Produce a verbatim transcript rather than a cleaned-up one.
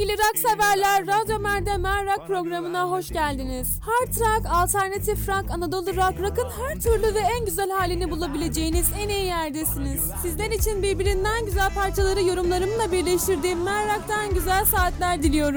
Sevgili rock severler, Radyo Mer'de Rock programına hoş geldiniz. Hard rock, alternatif rock, Anadolu rock, rock'ın her türlü ve en güzel halini bulabileceğiniz en iyi yerdesiniz. Sizler için birbirinden güzel parçaları yorumlarımla birleştirdiğim Mer Rock'tan güzel saatler diliyorum.